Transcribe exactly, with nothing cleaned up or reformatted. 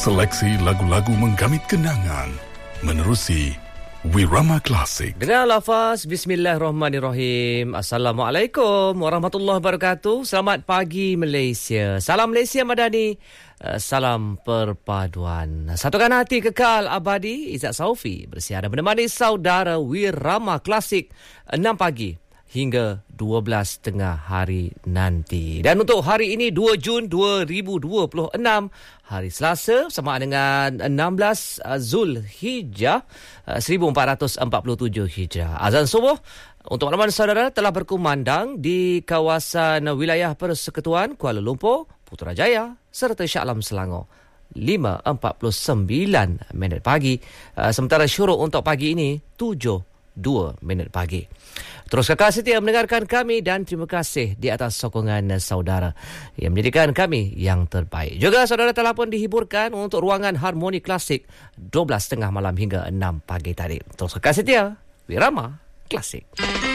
Seleksi lagu-lagu menggamit kenangan menerusi Wirama Klasik. Dengan lafaz Bismillahirrahmanirrahim. Assalamualaikum warahmatullahi wabarakatuh. Selamat pagi Malaysia. Salam Malaysia Madani. Salam perpaduan. Satukan hati kekal abadi. Izzat Saufi bersiaran menemani saudara Wirama Klasik enam pagi hingga dua belas tengah hari nanti. Dan untuk hari ini dua Jun dua ribu dua puluh enam, hari Selasa sama dengan enam belas Zulhijjah seribu empat ratus empat puluh tujuh Hijrah. Azan subuh untuk makluman saudara telah berkumandang di kawasan wilayah Persekutuan Kuala Lumpur, Putrajaya serta Shah Alam Selangor. lima empat puluh sembilan minit pagi. Sementara syuruk untuk pagi ini tujuh dua minit pagi. Terus kekal setia mendengarkan kami dan terima kasih di atas sokongan saudara yang menjadikan kami yang terbaik. Juga saudara telah pun dihiburkan untuk ruangan harmoni klasik dua belas tengah malam hingga enam pagi tadi. Terus kekal setia Wirama Klasik.